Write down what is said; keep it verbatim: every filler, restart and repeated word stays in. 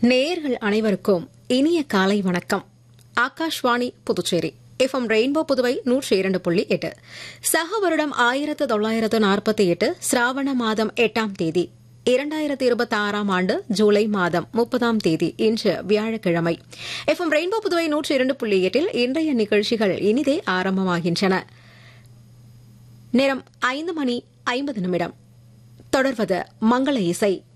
நேயர்கள் அனைவருக்கும் இனிய காலை வணக்கம். ஆகாஷ்வாணி புதுச்சேரி எஃப்எம் ரெயின்போ புதுவை நூற்றி இரண்டு புள்ளி எட்டு. சக வருடம் ஆயிரத்து தொள்ளாயிரத்து நாற்பத்தி எட்டு சிராவண மாதம் எட்டாம் தேதி இரண்டாயிரத்து இருபத்தி ஆறாம் ஆண்டு ஜூலை மாதம் முப்பதாம் தேதி இன்று வியாழக்கிழமை. எஃப்எம் ரெயின்போ புதுவை நூற்றி இரண்டு புள்ளி எட்டில் இன்றைய நிகழ்ச்சிகள் இனிதே ஆரம்பமாகின்றன. நேரம் ஐந்து மணி ஐம்பது நிமிடம். தொடர்வது மங்கள இசை.